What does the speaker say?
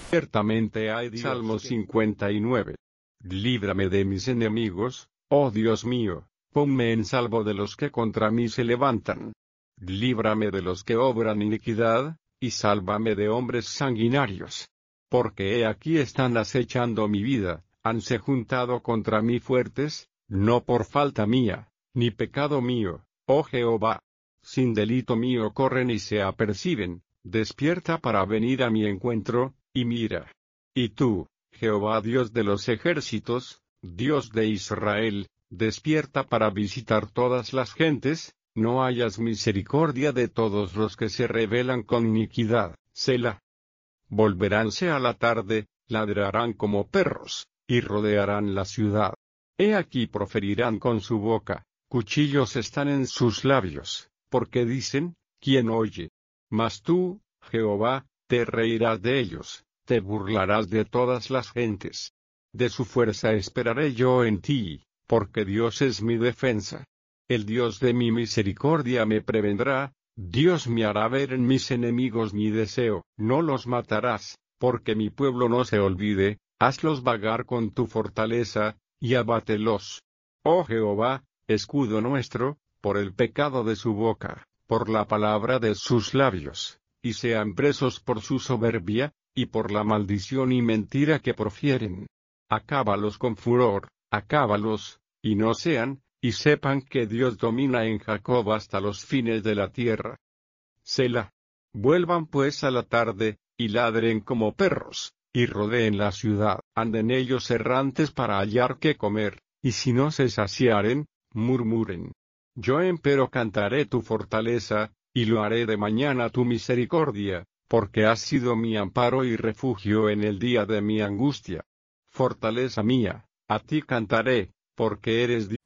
Ciertamente hay Dios. Salmo 59. Líbrame de mis enemigos, oh Dios mío, ponme en salvo de los que contra mí se levantan. Líbrame de los que obran iniquidad, y sálvame de hombres sanguinarios. Porque he aquí están acechando mi vida, hanse juntado contra mí fuertes, no por falta mía, ni pecado mío, oh Jehová. Sin delito mío corren y se aperciben, despierta para venir a mi encuentro, y mira. Y tú, Jehová Dios de los ejércitos, Dios de Israel, despierta para visitar todas las gentes, no hayas misericordia de todos los que se rebelan con iniquidad, Selah. Volveránse a la tarde, ladrarán como perros, y rodearán la ciudad. He aquí proferirán con su boca, cuchillos están en sus labios, porque dicen, ¿quién oye? Mas tú, Jehová, te reirás de ellos, te burlarás de todas las gentes. De su fuerza esperaré yo en ti, porque Dios es mi defensa. El Dios de mi misericordia me prevendrá, Dios me hará ver en mis enemigos mi deseo. No los matarás, porque mi pueblo no se olvide, hazlos vagar con tu fortaleza, y abátelos. Oh Jehová, escudo nuestro, por el pecado de su boca, por la palabra de sus labios, y sean presos por su soberbia, y por la maldición y mentira que profieren. Acábalos con furor, acábalos, y no sean, y sepan que Dios domina en Jacob hasta los fines de la tierra. Selah. Vuelvan pues a la tarde, y ladren como perros, y rodeen la ciudad. Anden ellos errantes para hallar qué comer, y si no se saciaren, murmuren. Yo empero cantaré tu fortaleza, y lo haré de mañana tu misericordia, porque has sido mi amparo y refugio en el día de mi angustia. Fortaleza mía, a ti cantaré, porque eres Dios.